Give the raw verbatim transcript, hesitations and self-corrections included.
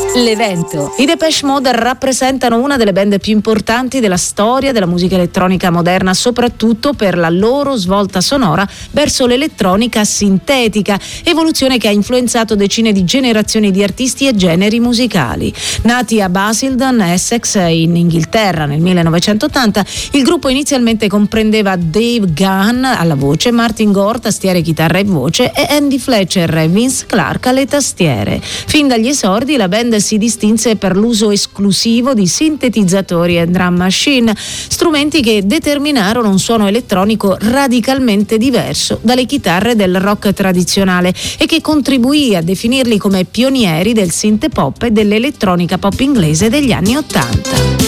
L'evento. I Depeche Mode rappresentano una delle band più importanti della storia della musica elettronica moderna, soprattutto per la loro svolta sonora verso l'elettronica sintetica, evoluzione che ha influenzato decine di generazioni di artisti e generi musicali. Nati a Basildon, Essex, in Inghilterra nel millenovecentottanta, il gruppo inizialmente comprendeva Dave Gahan alla voce, Martin Gore, tastiere, chitarra e voce, e Andy Fletcher e Vince Clarke alle tastiere. Fin dagli esordi la band si distinse per l'uso esclusivo di sintetizzatori e drum machine, strumenti che determinarono un suono elettronico radicalmente diverso dalle chitarre del rock tradizionale e che contribuì a definirli come pionieri del synth pop e dell'elettronica pop inglese degli anni Ottanta.